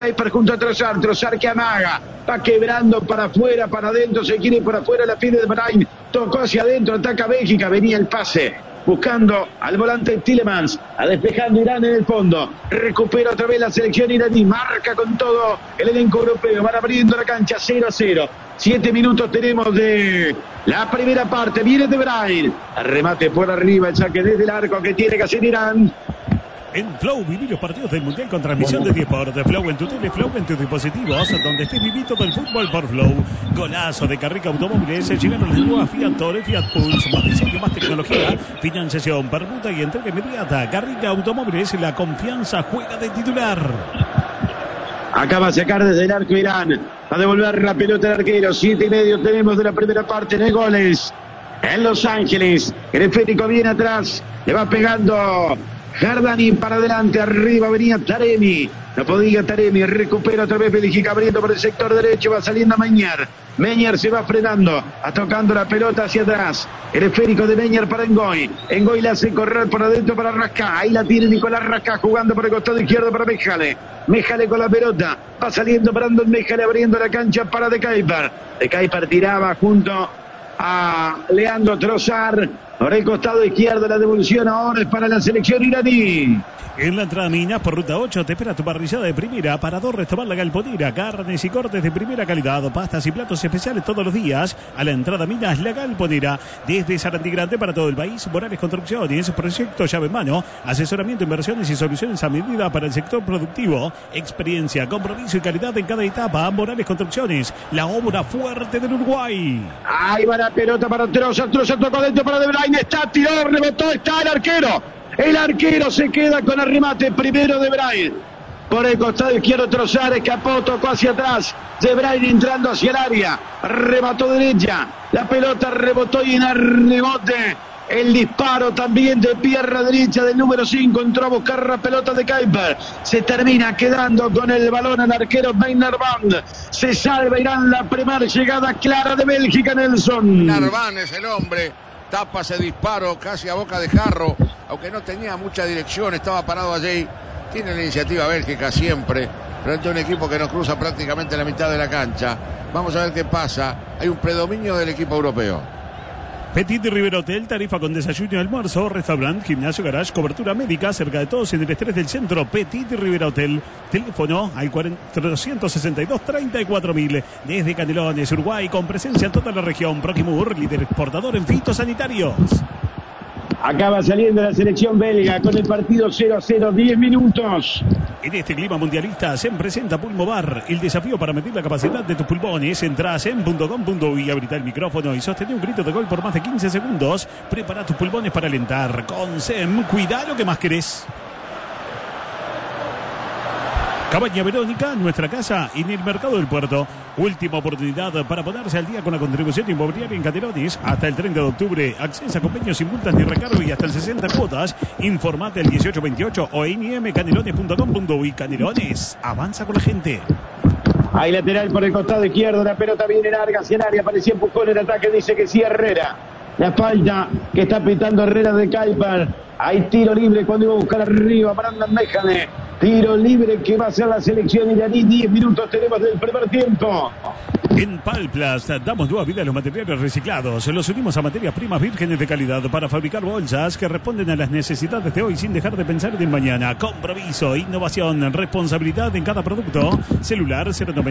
junto a Trossard que amaga, va quebrando para afuera, para adentro, se quiere por afuera, la pierde de Brahim, tocó hacia adentro, ataca Bélgica, venía el pase, buscando al volante Tielemans, a despejando Irán en el fondo, recupera otra vez la selección iraní, marca con todo el elenco europeo, van abriendo la cancha 0-0, 7 minutos tenemos de la primera parte, viene de Brahim, remate por arriba, el saque desde el arco que tiene que hacer Irán. En Flow, viví los partidos del Mundial con transmisión de 10 por de Flow en tu tele, Flow en tus dispositivos, donde estés viviendo del fútbol por Flow. Golazo de Carrica Automóviles, llegaron las nuevas Fiat Toro y Fiat Pulse, más diseño, más tecnología, financiación, permuta y entrega inmediata. Carrica Automóviles, la confianza juega de titular. Acaba de sacar desde el arco Irán, a devolver la pelota al arquero, 7:30 tenemos de la primera parte, de goles en Los Ángeles, el esférico viene atrás, le va pegando Jardani para adelante, arriba venía Taremi, no podía Taremi, recupera otra vez Bélgica abriendo por el sector derecho, va saliendo Meñer se va frenando, va tocando la pelota hacia atrás, el esférico de Meñer para Ngoy le hace correr por adentro para Rascá, ahí la tiene Nicolás Rascá jugando por el costado izquierdo para Méjale con la pelota, va saliendo Brandon Méjale abriendo la cancha para De Kuyper tiraba junto a Leandro Trossard. Por el costado izquierdo la devolución ahora es para la selección iraní. En la entrada Minas por ruta 8 te espera tu parrillada de primera, Parador Restaurant La Galponera, carnes y cortes de primera calidad, pastas y platos especiales todos los días. A la entrada Minas La Galponera, desde Sarandí Grande para todo el país. Morales Construcciones, proyecto llave en mano, asesoramiento, inversiones y soluciones a medida para el sector productivo. Experiencia, compromiso y calidad en cada etapa. Morales Construcciones, la obra fuerte del Uruguay. Ahí va la pelota para Trossard tocó dentro para De Bruyne, está, tiró, rebotó, está el arquero. El arquero se queda con el remate primero de Brahim. Por el costado izquierdo Trossard escapó, tocó hacia atrás. De Brahim entrando hacia el área. Remató derecha. La pelota rebotó y en el rebote el disparo también de pierna derecha del número 5. Entró a buscar la pelota de Kuyper. Se termina quedando con el balón el arquero Narvan. Se salva Irán, la primera llegada clara de Bélgica, Nelson. Narvan es el hombre. Tapa ese disparo casi a boca de jarro, aunque no tenía mucha dirección, estaba parado allí. Tiene la iniciativa Bélgica siempre, frente a un equipo que nos cruza prácticamente la mitad de la cancha. Vamos a ver qué pasa. Hay un predominio del equipo europeo. Petit River Hotel, tarifa con desayuno y almuerzo, restaurante, gimnasio, garage, cobertura médica, cerca de todos en el estrés del centro. Petit River Hotel, teléfono al 462-34.000. Desde Canelones, Uruguay, con presencia en toda la región. Proquimur, líder exportador en fitosanitarios. Acaba saliendo la selección belga con el partido 0-0, 10 minutos. En este clima mundialista se presenta Pulmovar, el desafío para medir la capacidad de tus pulmones. Entrás en .com.uy, habilita el micrófono y sostén un grito de gol por más de 15 segundos. Prepara tus pulmones para alentar. Con SEM, cuida lo que más querés. Cabaña Verónica, nuestra casa en el Mercado del Puerto. Última oportunidad para ponerse al día con la contribución inmobiliaria en Canelones. Hasta el 30 de octubre. Acceso a convenios sin multas ni recargo y hasta el 60 cuotas. Informate al 1828 o en imcanelones.com.uy. Canelones, avanza con la gente. Hay lateral por el costado izquierdo. La pelota viene larga hacia el área. Parecía empujón el ataque. Dice que sí Herrera. La falta que está pitando Herrera de Kuyper. Hay tiro libre cuando iba a buscar arriba Brandon Méjale. Tiro libre que va a ser la selección iraní. 10 minutos tenemos del primer tiempo. En Palplast damos nueva vida a los materiales reciclados. Los unimos a materias primas vírgenes de calidad para fabricar bolsas que responden a las necesidades de hoy sin dejar de pensar en el mañana. Compromiso, innovación, responsabilidad en cada producto. Celular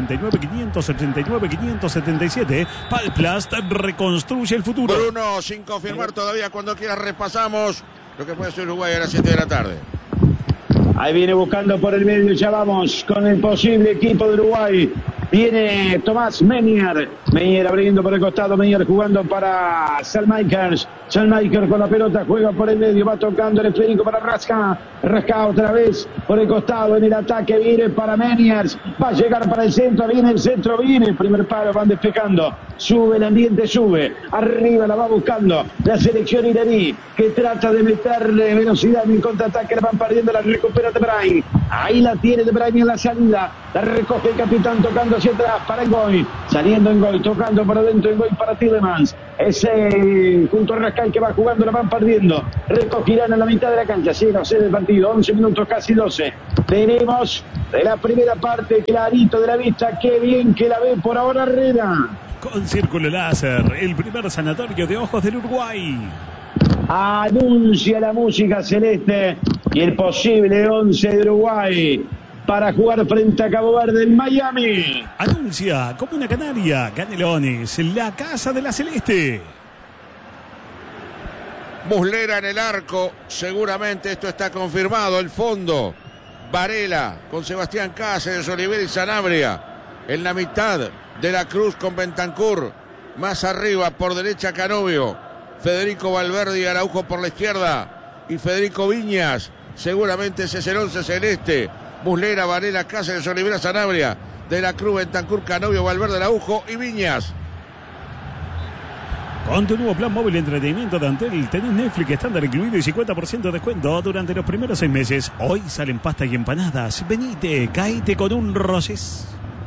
099-589-577. Palplast reconstruye el futuro. Bruno, sin confirmar todavía, cuando quieras repasamos lo que puede ser Uruguay a las 7 de la tarde. Ahí viene buscando por el medio, ya vamos con el posible equipo de Uruguay. Viene Tomás Meñer abriendo por el costado, Meñer jugando para Salmaikers. Salmaikers con la pelota, juega por el medio, va tocando el esférico para Rascá otra vez por el costado en el ataque, viene para Meñer, va a llegar para el centro, viene el primer palo, van despejando, sube el ambiente, sube, arriba la va buscando la selección iraní, que trata de meterle velocidad en contraataque, la van perdiendo, la recupera de Brahim. Ahí la tiene De Bruyne en la salida. La recoge el capitán tocando hacia atrás para Ngoy. Saliendo Ngoy, tocando para adentro Ngoy para Tielemans. Ese junto a Rascal que va jugando, la van perdiendo. Recogerán a la mitad de la cancha. 0-0 del partido. 11 minutos, casi 12. Tenemos de la primera parte clarito de la vista. Qué bien que la ve por ahora Herrera. Con Círculo Láser, el primer sanatorio de ojos del Uruguay. Anuncia la música celeste y el posible 11 de Uruguay para jugar frente a Cabo Verde en Miami. Anuncia como una canaria, Canelones, la casa de la celeste. Muslera en el arco, seguramente esto está confirmado. El fondo, Varela con Sebastián Cáceres, Oliver y Sanabria. En la mitad, De la Cruz con Bentancur. Más arriba, por derecha, Canovio. Federico Valverde y Araujo por la izquierda. Y Federico Viñas. Seguramente ese es el 11 celeste. Muslera, Varela, Cáceres, Olivera, Sanabria. De la Cruz, Bentancur, Canovio, Valverde, Araujo y Viñas. Con tu nuevo plan móvil de entretenimiento de Antel, tenés Netflix estándar incluido y 50% de descuento durante los primeros 6 meses. Hoy salen pasta y empanadas. Venite, caíte con un Rosés.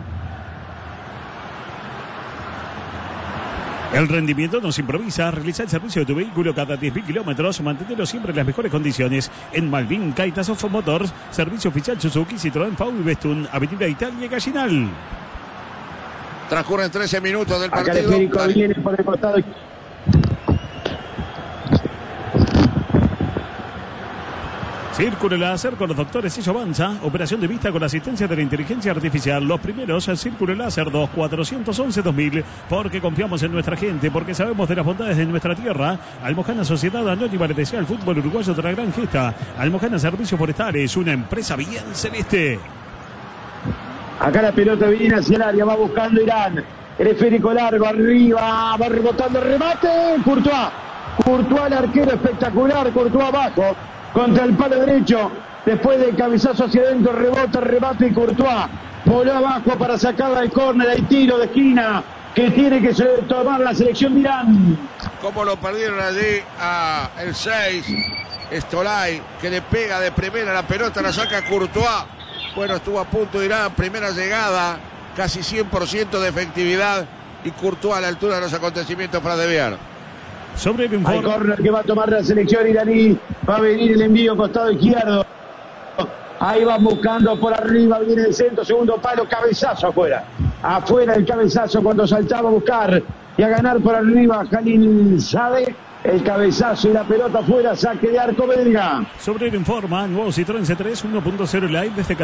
El rendimiento no se improvisa. Realiza el servicio de tu vehículo cada 10.000 kilómetros. Manténelo siempre en las mejores condiciones. En Malvin, Kaitas of Motors. Servicio oficial Suzuki, Citroën, Fau y Bestun. Avenida Italia, Gallinal. Transcurren 13 minutos del partido. Acá el esférico viene por el costado. Círculo Láser con los doctores Ello Avanza. Operación de vista con asistencia de la inteligencia artificial. Los primeros, Círculo Láser 2-411-2000. Porque confiamos en nuestra gente, porque sabemos de las bondades de nuestra tierra. Almojana Sociedad Anónima le desea al fútbol uruguayo otra gran gesta. Almojana Servicios Forestales, una empresa bien celeste. Acá la pelota viene hacia el área, va buscando Irán. El esférico largo, arriba, va rebotando el remate. Courtois, el arquero espectacular. Courtois abajo, contra el palo derecho. Después del cabezazo hacia adentro, rebota, rebate y Courtois. Voló abajo para sacarla del córner. Hay tiro de esquina que tiene que tomar la selección de Irán. Como lo perdieron allí a el 6, Stolay, que le pega de primera la pelota, la saca Courtois. Bueno, estuvo a punto de Irán, primera llegada, casi 100% de efectividad y Courtois a la altura de los acontecimientos para desviar. Sobre el informe. Hay córner que va a tomar la selección iraní, va a venir el envío costado izquierdo. Ahí va buscando por arriba, viene el centro, segundo palo, cabezazo afuera. Afuera el cabezazo cuando saltaba a buscar y a ganar por arriba Jalil Sade. El cabezazo y la pelota afuera, saque de arco belga. Sobre el informa, nuevo Citroën C3 1.0 Live desde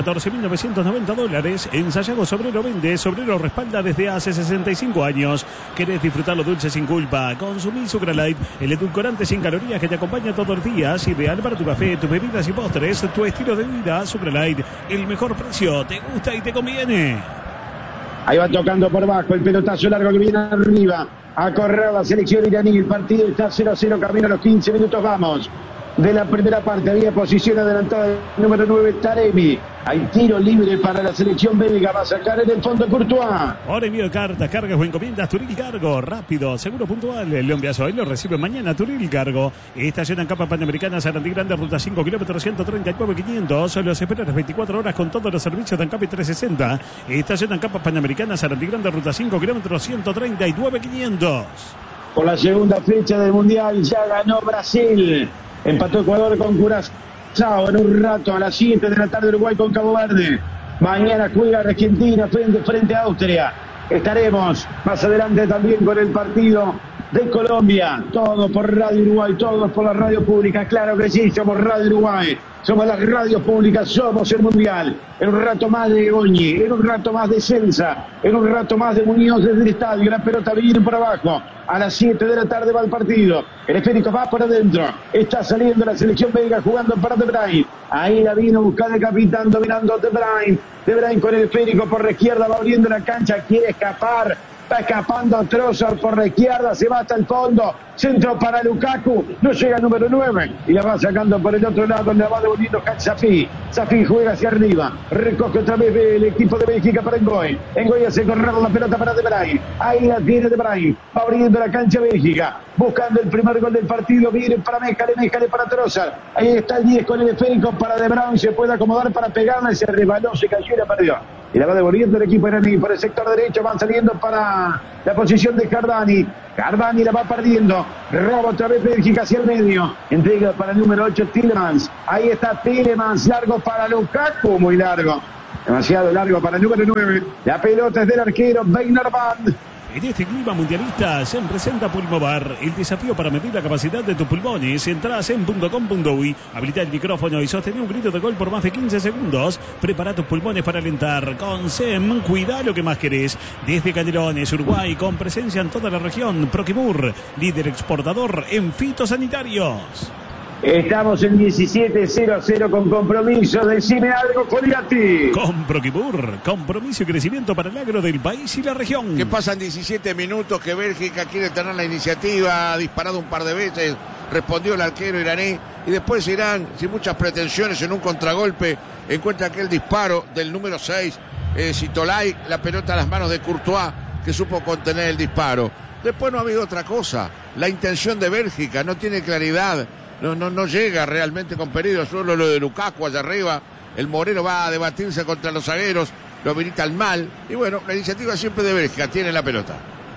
$14.990. Ensayado Sobrero vende, Sobrero respalda desde hace 65 años. ¿Querés disfrutarlo dulce sin culpa? Consumí Sucralite, el edulcorante sin calorías que te acompaña todos los días. Ideal para tu café, tus bebidas y postres, tu estilo de vida. Sucralite, el mejor precio, te gusta y te conviene. Ahí va tocando por bajo, el pelotazo largo que viene arriba. A correr la selección iraní. El partido está 0-0, camino a los 15 minutos. Vamos. De la primera parte había posición adelantada del número 9, Taremi. Hay tiro libre para la selección belga. Va a sacar en el fondo Courtois. Ahora envío de cartas, cargas o encomiendas. Turil Cargo, rápido, seguro, puntual. Lo envías hoy, lo recibe mañana. Turil Cargo. Estación en Capa Panamericana, Sarandí Grande, ruta 5, kilómetros 139.500. Los espera las 24 horas con todos los servicios de Ancapi 360. Estación en Capa Panamericana, Sarandí Grande, ruta 5, kilómetros 139.500. Por la segunda fecha del Mundial ya ganó Brasil. Empató Ecuador con Curazao en un rato a las 7 de la tarde. Uruguay con Cabo Verde. Mañana juega Argentina frente a Austria. Estaremos más adelante también con el partido de Colombia. Todo por Radio Uruguay, todos por la radio pública. Claro que sí, somos Radio Uruguay. Somos las radios públicas, somos el Mundial. En un rato más de Goñi, en un rato más de Celsa, en un rato más de Muñoz desde el estadio. La pelota viene por abajo. A las 7 de la tarde va el partido. El esférico va por adentro. Está saliendo la selección belga jugando para De Bruyne. Ahí la vino buscando el capitán, dominando De Bruyne. De Bruyne con el esférico por la izquierda, va abriendo la cancha, quiere escapar. Está escapando Trossard por la izquierda, se va hasta el fondo. Centro para Lukaku, no llega el número 9. Y la va sacando por el otro lado, le va devolviendo Safi. Safi juega hacia arriba. Recoge otra vez el equipo de Bélgica para Ngoy. Ngoy hace correr la pelota para De Bruyne. Ahí la tiene De Bruyne. Va abriendo la cancha Bélgica. buscando el primer gol del partido. Viene para Méjale para Trossard. Ahí está el 10 con el esférico para De Bruyne. Se puede acomodar para pegarla. Se resbaló, se cayó y la perdió. Y la va devolviendo el equipo iraní por el sector derecho. Van saliendo para la posición de Cardani. Cardani la va perdiendo. Roba otra vez Bélgica hacia el medio. Entrega para el número 8 Tielemans. Ahí está Tielemans. Largo para Lukaku. Muy largo. Demasiado largo para el número 9. La pelota es del arquero Beinerband. En este clima mundialista se presenta Pulmovar, el desafío para medir la capacidad de tus pulmones. Entrá a zen.com.uy, habilita el micrófono y sostén un grito de gol por más de 15 segundos. Prepara tus pulmones para alentar. Con Zen, cuida lo que más querés. Desde Canelones, Uruguay, con presencia en toda la región. Proquimur, líder exportador en fitosanitarios. Estamos en 17-0-0 con Compromiso. Decime algo, Coliati. Con Proquimur, compromiso y crecimiento para el agro del país y la región. Que pasan 17 minutos que Bélgica quiere tener la iniciativa, ha disparado un par de veces, respondió el arquero iraní y después Irán, sin muchas pretensiones, en un contragolpe, encuentra aquel disparo del número 6, Sitolay, la pelota a las manos de Courtois, que supo contener el disparo. Después no ha habido otra cosa, la intención de Bélgica no tiene claridad. No llega realmente con peligro, solo lo de Lukaku allá arriba. El Moreno va a debatirse contra los zagueros, lo habilitan mal. Y bueno, la iniciativa siempre de Bélgica, tiene la pelota.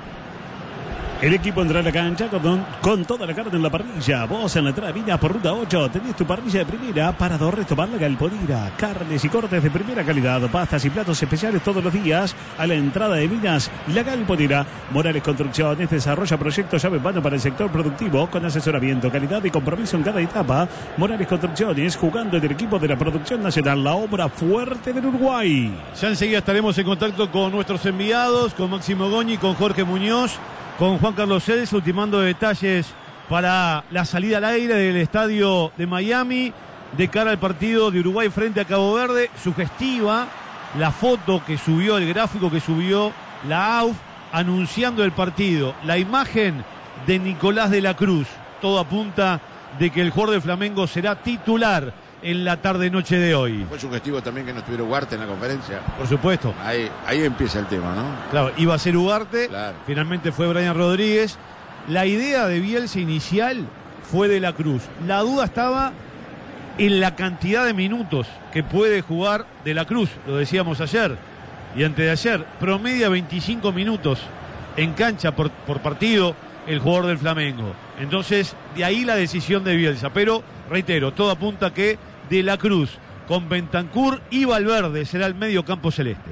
El equipo entra a la cancha con toda la carne en la parrilla. Vos en la entrada Minas por ruta 8 tenés tu parrilla de primera para Dorresto la Galponira. Carnes y cortes de primera calidad, pastas y platos especiales todos los días. A la entrada de Minas, la Galponira. Morales Construcciones desarrolla proyectos llave en mano para el sector productivo con asesoramiento, calidad y compromiso en cada etapa. Morales Construcciones, jugando en el equipo de la producción nacional, la obra fuerte del Uruguay. Ya enseguida estaremos en contacto con nuestros enviados, con Máximo Goñi, con Jorge Muñoz, con Juan Carlos Celso, ultimando detalles para la salida al aire del estadio de Miami de cara al partido de Uruguay frente a Cabo Verde. Sugestiva la foto que subió, el gráfico que subió la AUF anunciando el partido. La imagen de Nicolás de la Cruz. Todo apunta de que el jugador de Flamengo será titular en la tarde-noche de hoy. Fue sugestivo también que no estuviera Ugarte en la conferencia. Por supuesto. Ahí empieza el tema, ¿no? Claro, iba a ser Ugarte, claro. Finalmente fue Brian Rodríguez. La idea de Bielsa inicial fue de la Cruz. La duda estaba en la cantidad de minutos que puede jugar de la Cruz. Lo decíamos ayer y antes de ayer. Promedia 25 minutos en cancha por partido el jugador del Flamengo. Entonces, de ahí la decisión de Bielsa. Pero, reitero, todo apunta que de la Cruz con Bentancur y Valverde será el medio campo celeste.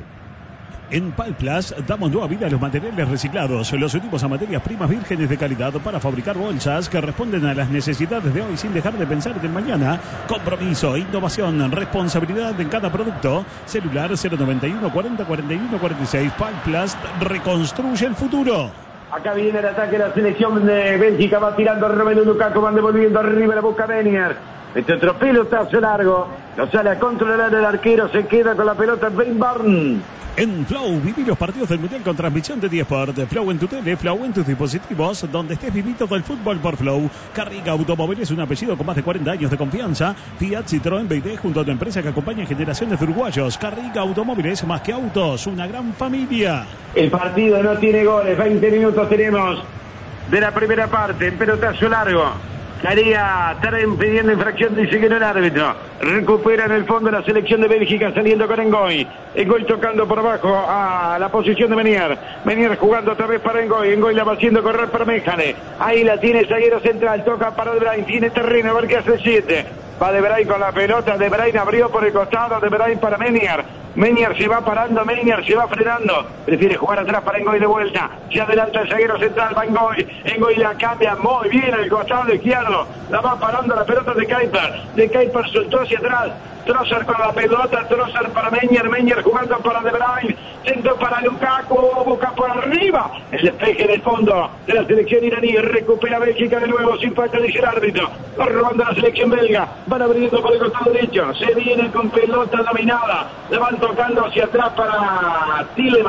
En Palplas damos nueva vida a los materiales reciclados. Los unimos a materias primas vírgenes de calidad para fabricar bolsas que responden a las necesidades de hoy sin dejar de pensar en el mañana. Compromiso, innovación, responsabilidad en cada producto. Celular 091 40 41 46. Palplas reconstruye el futuro. Acá viene el ataque de la selección de Bélgica. Va tirando Romelu Lukaku. Van devolviendo arriba la busca Menier. Este otro pelotazo largo. Lo sale a controlar el arquero. Se queda con la pelota Beinerband. En Flow, viví los partidos del Mundial con transmisión de D-Sport. Flow en tu tele, Flow en tus dispositivos, donde estés viviendo todo el fútbol por Flow. Carriga Automóviles, un apellido con más de 40 años de confianza. Fiat, Citroën, BYD, junto a tu empresa que acompaña generaciones de uruguayos. Carriga Automóviles, más que autos, una gran familia. El partido no tiene goles. 20 minutos tenemos de la primera parte. En pelotazo largo. Haría Tarem pidiendo infracción, dice que no el árbitro. Recupera en el fondo la selección de Bélgica saliendo con Ngoy. Ngoy tocando por abajo a la posición de Menier. Menier jugando otra vez para Ngoy. Ngoy la va haciendo correr para Méjale. Ahí la tiene zaguero central. Toca para De Bruyne. Tiene terreno. A ver qué hace el 7. Va De Bruyne con la pelota. De Bruyne abrió por el costado. De Bruyne para Menier. Menier se va parando, Menier se va frenando. Prefiere jugar atrás para Ngoy de vuelta. Se adelanta el zaguero central, va Ngoy. Ngoy la cambia muy bien al costado izquierdo. La va parando la pelota de Kuiper. De Kuiper soltó hacia atrás. Trossard con la pelota, Trossard para Menier. Menier jugando para De Bruyne. Centro para Lukaku, busca por arriba. El despeje del fondo de la selección iraní. Recupera Bélgica de nuevo, sin falta, dice el árbitro. Va robando la selección belga. Van abriendo por el costado derecho. Se viene con pelota dominada. La van tocando hacia atrás para Tielemans.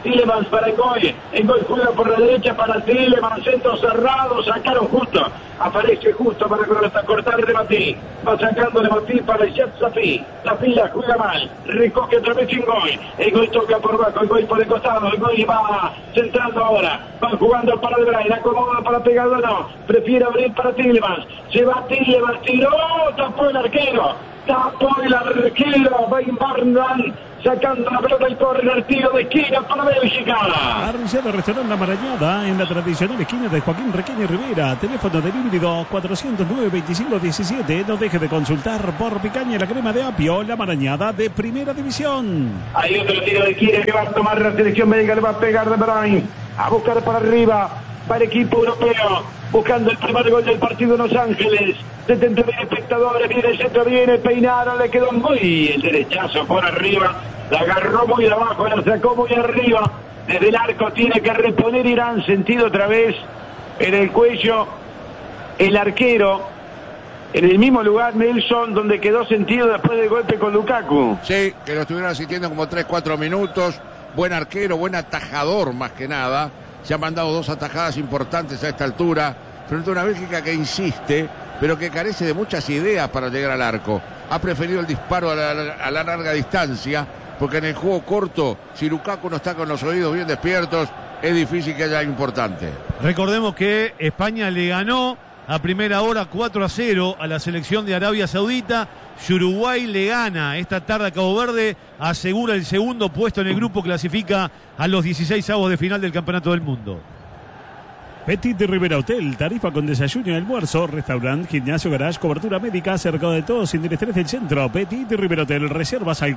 Tielemans para Ngoy. Ngoy juega por la derecha para Tielemans. Centro cerrado. Sacaron justo. Aparece justo para cortar de Matí. Va sacando de Matí para Safi. Safi la juega mal. Recoge otra vez Ngoy. Ngoy toca por bajo. Ngoy por el costado. Ngoy va centrando ahora. Van jugando para De Bruyne. Acomoda para pegarlo. No. Prefiere abrir para Tielemans. Se va Tielemans. Tiró. Tapó el arquero. Va Barndan sacando la pelota y corre el tiro de esquina para Bélgica. Parrillada Restaurante La Marañada en la tradicional esquina de Joaquín Requeño Rivera. Teléfono de delivery 409-2517. No deje de consultar por picaña la crema de apio. La Marañada de Primera División. Hay otro tiro de esquina que va a tomar la selección belga. Le va a pegar De Bruyne. A buscar para arriba. Para el equipo europeo. Buscando el primer gol del partido en Los Ángeles. 70.000 espectadores. Viene el centro, viene peinado. Le quedó muy el derechazo por arriba. La agarró muy abajo, la sacó muy arriba. Desde el arco tiene que reponer Irán. Sentido otra vez en el cuello el arquero. En el mismo lugar Nelson donde quedó sentido después del golpe con Lukaku. Sí, que lo estuvieron asistiendo como 3-4 minutos. Buen arquero, buen atajador más que nada. Se han mandado 2 atajadas importantes a esta altura. Frente a una Bélgica que insiste, pero que carece de muchas ideas para llegar al arco. Ha preferido el disparo a la larga distancia, porque en el juego corto, si Lukaku no está con los oídos bien despiertos, es difícil que haya algo importante. Recordemos que España le ganó a primera hora 4-0 a la selección de Arabia Saudita. Y Uruguay le gana esta tarde a Cabo Verde, asegura el segundo puesto en el grupo, clasifica a los 16avos de final del Campeonato del Mundo. Petit Rivera Hotel, tarifa con desayuno y almuerzo, restaurante, gimnasio, garage, cobertura médica, cerca de todo, sin estrés del centro. Petit Rivera Hotel, reservas al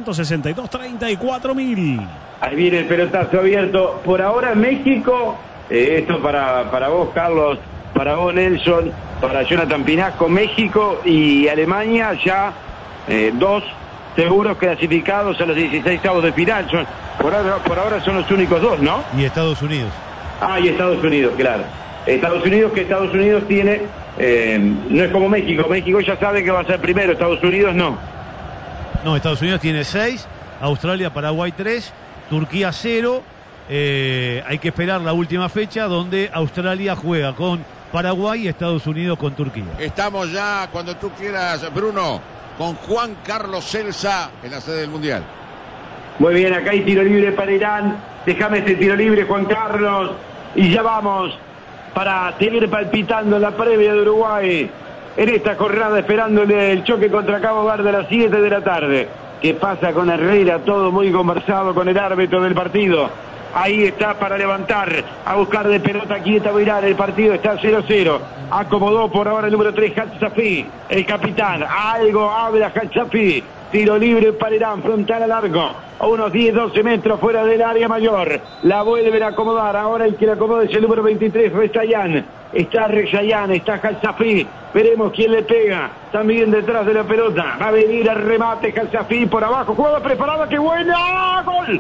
462-34.000. Ahí viene el pelotazo abierto. Por ahora México, esto para vos, Carlos, para vos, Nelson, para Jonathan Pinasco. México y Alemania ya 2 seguros clasificados a los 16avos de final. Por ahora son los únicos 2, ¿no? Y Estados Unidos. Y Estados Unidos, claro. Estados Unidos tiene, no es como México. México ya sabe que va a ser primero, Estados Unidos no. No, Estados Unidos tiene 6, Australia, Paraguay 3, Turquía 0. Hay que esperar la última fecha donde Australia juega con Paraguay y Estados Unidos con Turquía. Estamos ya, cuando tú quieras, Bruno, con Juan Carlos Celsa en la sede del Mundial. Muy bien, acá hay tiro libre para Irán. Déjame este tiro libre, Juan Carlos. Y ya vamos para seguir palpitando la previa de Uruguay en esta jornada, esperándole el choque contra Cabo Verde a las 7 de la tarde. ¿Qué pasa con Herrera? Todo muy conversado con el árbitro del partido. Ahí está para levantar, a buscar de pelota quieta Irán. El partido está 0-0. Acomodó por ahora el número 3, Hatsafi, el capitán. Algo habla Hatsafi. Tiro libre para Irán, frontal al arco. A unos 10-12 metros fuera del área mayor. La vuelven a acomodar. Ahora el que la acomoda es el número 23, Rezayan. Está Rezayan, está Hatsafi. Veremos quién le pega. También detrás de la pelota. Va a venir al remate Hatsafi por abajo. Jugada preparada, ¡qué buena! ¡Gol!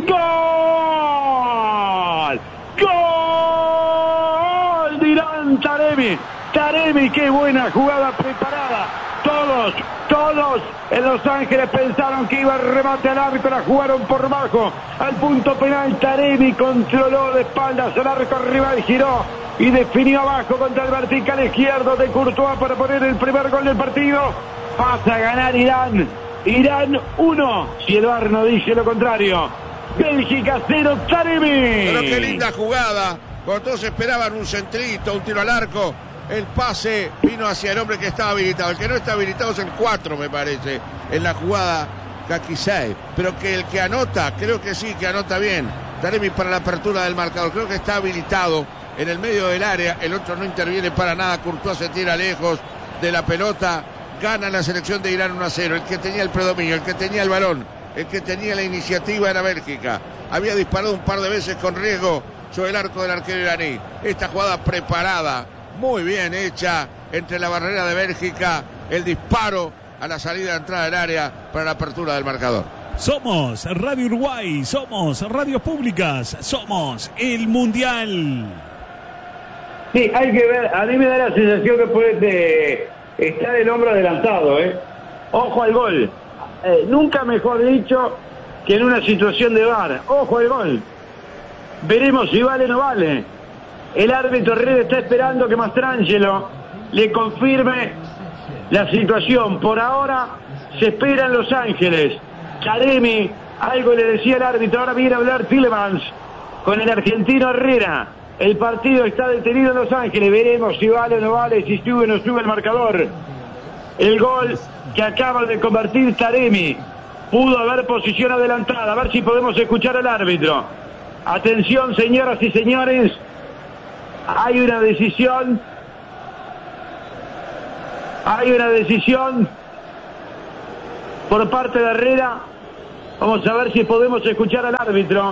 ¡Gol! ¡Gol! De Irán Taremi, qué buena jugada preparada. Todos en Los Ángeles pensaron que iba a remate al arco, la jugaron por bajo. Al punto penal, Taremi controló de espaldas al arco rival, giró y definió abajo contra el vertical izquierdo de Courtois para poner el primer gol del partido. Pasa a ganar Irán. Irán 1, si el VAR no dice lo contrario. Bélgica 0, Taremi. Pero qué linda jugada. Cuando todos esperaban un centrito, un tiro al arco, el pase vino hacia el hombre que estaba habilitado. El que no está habilitado es el 4, me parece, en la jugada Kakisei. Pero que el que anota, creo que sí, que anota bien. Taremi para la apertura del marcador. Creo que está habilitado en el medio del área. El otro no interviene para nada. Courtois se tira lejos de la pelota. Gana la selección de Irán 1-0. El que tenía el predominio, el que tenía el balón, el que tenía la iniciativa era Bélgica. Había disparado un par de veces con riesgo sobre el arco del arquero iraní. Esta jugada preparada, muy bien hecha, entre la barrera de Bélgica, el disparo a la salida de entrada del área para la apertura del marcador. Somos Radio Uruguay, somos radios públicas, somos el Mundial. Sí, hay que ver, a mí me da la sensación que puede estar el hombro adelantado, Ojo al gol. Nunca mejor dicho que en una situación de VAR. Ojo al gol. Veremos si vale o no vale. El árbitro Herrera está esperando que Mastrangelo le confirme la situación. Por ahora se espera en Los Ángeles. Taremi algo le decía el árbitro. Ahora viene a hablar Tielemans con el argentino Herrera. El partido está detenido en Los Ángeles. Veremos si vale o no vale, si sube o no sube el marcador. El gol que acaba de convertir Taremi. Pudo haber posición adelantada. A ver si podemos escuchar al árbitro. Atención, señoras y señores. Hay una decisión. Hay una decisión por parte de Herrera. Vamos a ver si podemos escuchar al árbitro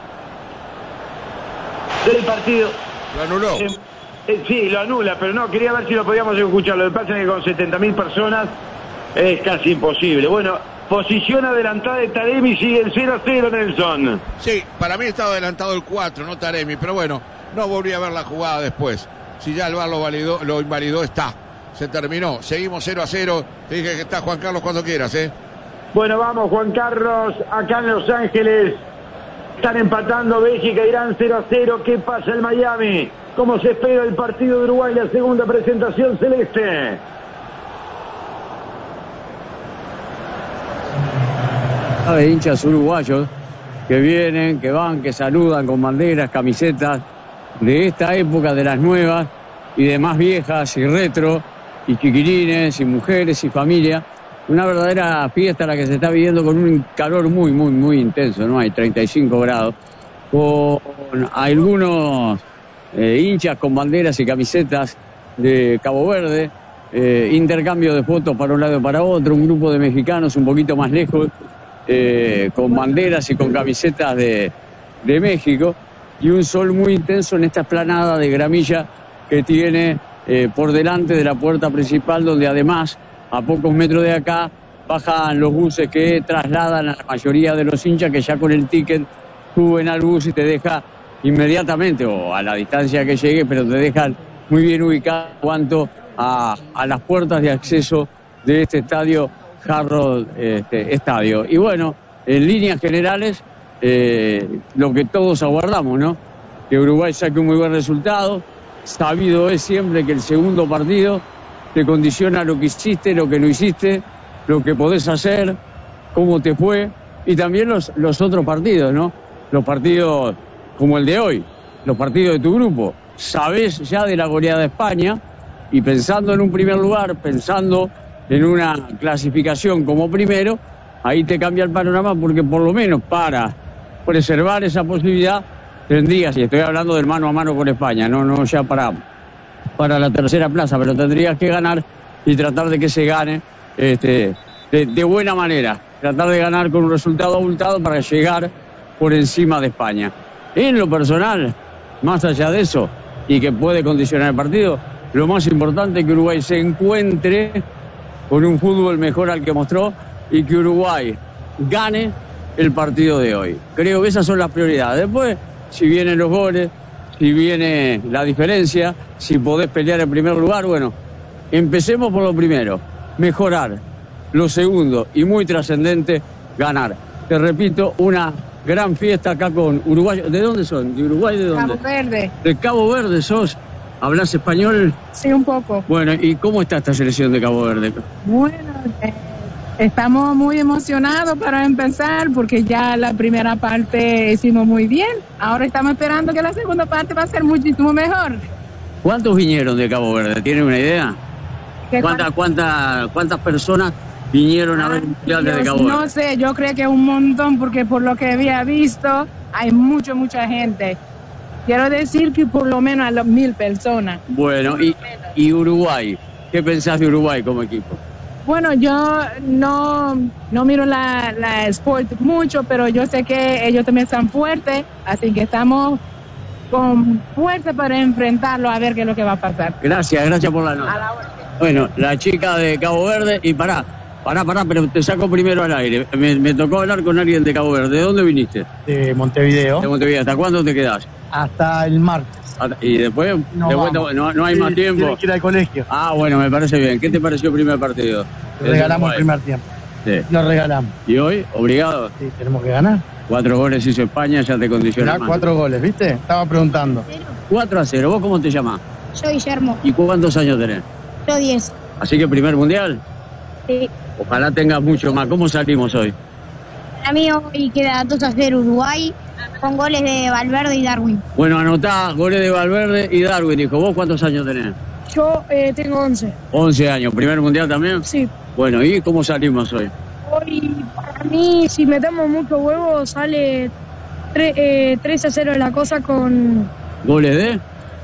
del partido. Lo anuló. Sí, lo anula, pero no, quería ver si lo podíamos escuchar. Lo que pasa es que con 70.000 personas es casi imposible. Bueno, posición adelantada de Taremi, sigue el 0-0, Nelson. Sí, para mí estaba adelantado el 4, no Taremi, pero bueno, no volví a ver la jugada después. Si ya el VAR lo invalidó, está. Se terminó. Seguimos 0-0. Te dije que está Juan Carlos cuando quieras, ¿eh? Bueno, vamos, Juan Carlos, acá en Los Ángeles. Están empatando Bélgica e Irán 0-0. ¿Qué pasa en Miami? ¿Cómo se espera el partido de Uruguay, la segunda presentación celeste? De hinchas uruguayos que vienen, que van, que saludan con banderas, camisetas de esta época, de las nuevas y de más viejas y retro, y chiquilines y mujeres y familia. Una verdadera fiesta la que se está viviendo con un calor muy, muy, muy intenso, ¿no? Hay 35 grados, con algunos hinchas con banderas y camisetas de Cabo Verde, intercambio de fotos para un lado y para otro, un grupo de mexicanos un poquito más lejos, con banderas y con camisetas de México, y un sol muy intenso en esta explanada de gramilla que tiene por delante de la puerta principal, donde además a pocos metros de acá bajan los buses que trasladan a la mayoría de los hinchas, que ya con el ticket suben al bus y te deja inmediatamente, o a la distancia que llegue, pero te dejan muy bien ubicado en cuanto a las puertas de acceso de este estadio, Jarro Estadio. Y bueno, en líneas generales, lo que todos aguardamos, ¿no? Que Uruguay saque un muy buen resultado. Sabido es siempre que el segundo partido te condiciona lo que hiciste, lo que no hiciste, lo que podés hacer, cómo te fue, y también los otros partidos, ¿no? Los partidos como el de hoy, los partidos de tu grupo. Sabés ya de la goleada de España, y pensando en un primer lugar, pensando en una clasificación como primero, ahí te cambia el panorama, porque por lo menos para preservar esa posibilidad tendrías, y estoy hablando del mano a mano con España, no ya para la tercera plaza, pero tendrías que ganar y tratar de que se gane de buena manera, tratar de ganar con un resultado abultado para llegar por encima de España. En lo personal, más allá de eso, y que puede condicionar el partido, lo más importante es que Uruguay se encuentre con un fútbol mejor al que mostró, y que Uruguay gane el partido de hoy. Creo que esas son las prioridades. Después, si vienen los goles, si viene la diferencia, si podés pelear en primer lugar, bueno, empecemos por lo primero, mejorar. Lo segundo, y muy trascendente, ganar. Te repito, una gran fiesta acá con Uruguay. ¿De dónde son? ¿De Uruguay? ¿De dónde? Cabo Verde. ¿De Cabo Verde sos? ¿Hablas español? Sí, un poco. Bueno, ¿y cómo está esta selección de Cabo Verde? Bueno, estamos muy emocionados para empezar, porque ya la primera parte hicimos muy bien. Ahora estamos esperando que la segunda parte va a ser muchísimo mejor. ¿Cuántos vinieron de Cabo Verde? ¿Tienen una idea? ¿Cuántas personas vinieron a ver el Mundial desde Cabo Verde? No sé, yo creo que un montón, porque por lo que había visto, hay mucha gente. Quiero decir que por lo menos a las 1.000 personas. Bueno, y Uruguay, ¿qué pensás de Uruguay como equipo? Bueno, yo no miro la Sport mucho, pero yo sé que ellos también están fuertes, así que estamos con fuerza para enfrentarlo, a ver qué es lo que va a pasar. Gracias por la nota. A la orden. Bueno, la chica de Cabo Verde, y pará, pero te saco primero al aire. Me tocó hablar con alguien de Cabo Verde. ¿De dónde viniste? De Montevideo. De Montevideo. ¿Hasta cuándo te quedás? Hasta el martes. Y después, no hay más tiempo. Tienen que ir al colegio. Ah, bueno, me parece bien. ¿Qué te pareció el primer partido? Regalamos el primer tiempo. Sí. Lo regalamos. ¿Y hoy? ¿Obligado? Sí, tenemos que ganar. 4 goles hizo España, ya te condiciona Mirá, más. 4 goles, ¿viste? Estaba preguntando. 4-0. ¿Vos cómo te llamás? Yo, Guillermo. ¿Y cuántos años tenés? Yo 10. Así que primer mundial. Sí. Ojalá tengas mucho más. ¿Cómo salimos hoy? Para mí hoy queda 2-0 Uruguay con goles de Valverde y Darwin. Bueno, anotá goles de Valverde y Darwin, hijo. ¿Vos cuántos años tenés? Yo tengo 11. 11 años. ¿Primer mundial también? Sí. Bueno, ¿y cómo salimos hoy? Hoy, para mí, si metemos mucho huevo, sale 3-0 la cosa con... ¿Goles de?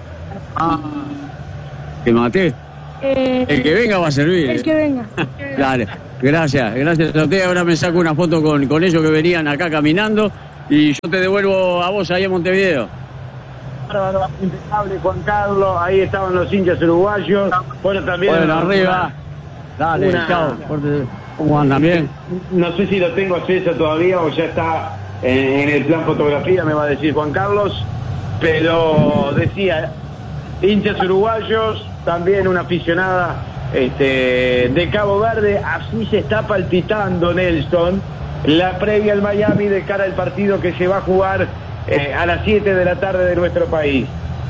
Te maté. El que venga va a servir. El que venga. Dale, gracias a usted. Ahora me saco una foto con ellos que venían acá caminando y yo te devuelvo a vos ahí en Montevideo. Bárbaro, impecable Juan Carlos, ahí estaban los hinchas uruguayos. Bueno, también. Bueno, arriba. Dale, chao. ¿Cómo andan? ¿Bien? No sé si lo tengo acceso todavía o ya está en el plan fotografía, me va a decir Juan Carlos. Pero decía, hinchas uruguayos, también una aficionada de Cabo Verde. Así se está palpitando, Nelson, la previa al Miami de cara al partido que se va a jugar a las 7 de la tarde de nuestro país.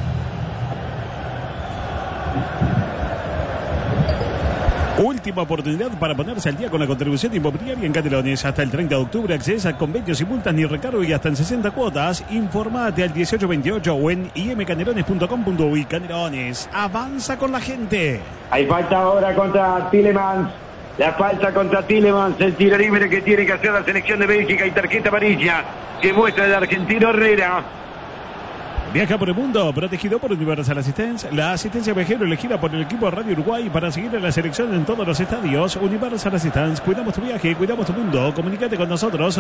Última oportunidad para ponerse al día con la contribución inmobiliaria en Canelones. Hasta el 30 de octubre accedes a convenios y multas ni recargo y hasta en 60 cuotas. Informate al 1828 o en imcanelones.com.uy. Canelones, avanza con la gente. Hay falta ahora contra Tielemans. La falta contra Tielemans, el tiro libre que tiene que hacer la selección de Bélgica y tarjeta amarilla que muestra el argentino Herrera. Viaja por el mundo, protegido por Universal Assistance, la asistencia viajero elegida por el equipo de Radio Uruguay para seguir a la selección en todos los estadios. Universal Assistance, cuidamos tu viaje, cuidamos tu mundo. Comunícate con nosotros,